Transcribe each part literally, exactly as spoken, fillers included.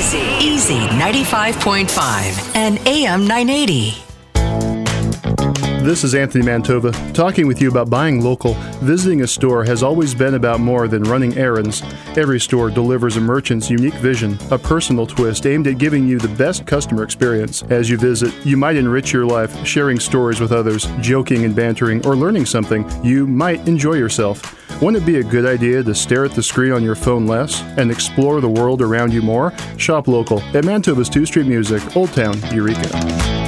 Easy ninety-five point five and A M nine eighty. This is Anthony Mantova, talking with you about buying local. Visiting a store has always been about more than running errands. Every store delivers a merchant's unique vision, a personal twist aimed at giving you the best customer experience. As you visit, you might enrich your life, sharing stories with others, joking and bantering, or learning something. You might enjoy yourself. Wouldn't it be a good idea to stare at the screen on your phone less and explore the world around you more? Shop local at Mantova's two Street Music, Old Town, Eureka.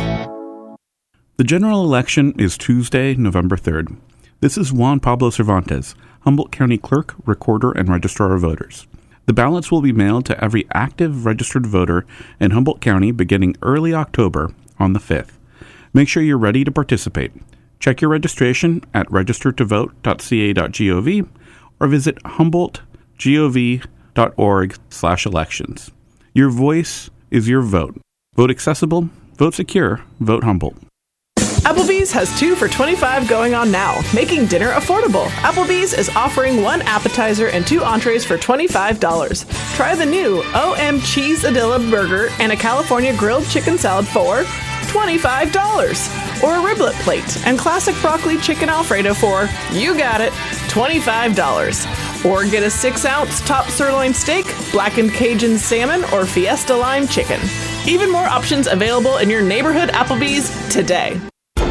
The general election is Tuesday, November third. This is Juan Pablo Cervantes, Humboldt County Clerk, Recorder, and Registrar of Voters. The ballots will be mailed to every active registered voter in Humboldt County beginning early October on the fifth. Make sure you're ready to participate. Check your registration at register to vote dot c a dot gov or visit humboldt gov dot org slash elections. Your voice is your vote. Vote accessible, vote secure, vote Humboldt. Applebee's has two for twenty-five dollars going on now, making dinner affordable. Applebee's is offering one appetizer and two entrees for twenty-five dollars. Try the new O M Cheeseadilla burger and a California grilled chicken salad for twenty-five dollars. Or a riblet plate and classic broccoli chicken Alfredo for, you got it, twenty-five dollars. Or get a six ounce top sirloin steak, blackened Cajun salmon, or Fiesta lime chicken. Even more options available in your neighborhood Applebee's today.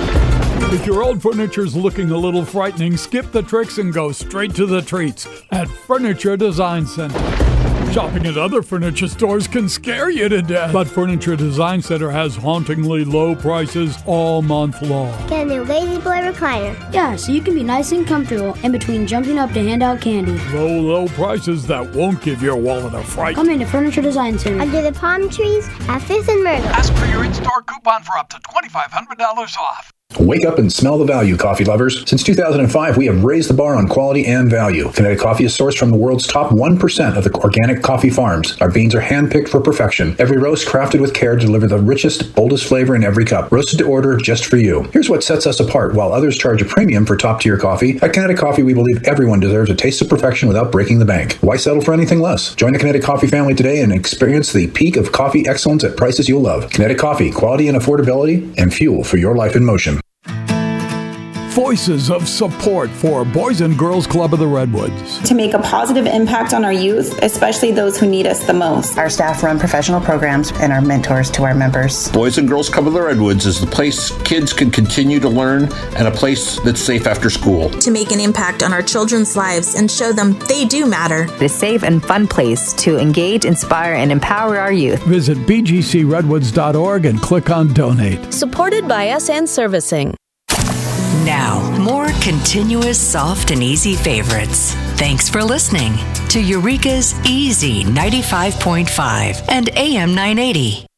If your old furniture's looking a little frightening, skip the tricks and go straight to the treats at Furniture Design Center. Shopping at other furniture stores can scare you to death, but Furniture Design Center has hauntingly low prices all month long. Get a new Lazy Boy recliner. Yeah, so you can be nice and comfortable in between jumping up to hand out candy. Low, low prices that won't give your wallet a fright. Come into Furniture Design Center. Under the palm trees at Fifth and Myrtle. Ask for your in-store coupon for up to twenty-five hundred dollars off. Wake up and smell the value, coffee lovers. Since two thousand five, we have raised the bar on quality and value. Kinetic Coffee is sourced from the world's top one percent of the organic coffee farms. Our beans are handpicked for perfection. Every roast crafted with care to deliver the richest, boldest flavor in every cup. Roasted to order just for you. Here's what sets us apart. While others charge a premium for top-tier coffee, at Kinetic Coffee, we believe everyone deserves a taste of perfection without breaking the bank. Why settle for anything less? Join the Kinetic Coffee family today and experience the peak of coffee excellence at prices you'll love. Kinetic Coffee, quality and affordability, and fuel for your life in motion. Voices of support for Boys and Girls Club of the Redwoods. To make a positive impact on our youth, especially those who need us the most. Our staff run professional programs and are mentors to our members. Boys and Girls Club of the Redwoods is the place kids can continue to learn and a place that's safe after school. To make an impact on our children's lives and show them they do matter. A safe and fun place to engage, inspire, and empower our youth. Visit b g c redwoods dot org and click on Donate. Supported by S N Servicing. Now, more continuous, soft, and easy favorites. Thanks for listening to Eureka's Easy ninety-five point five and A M nine eighty.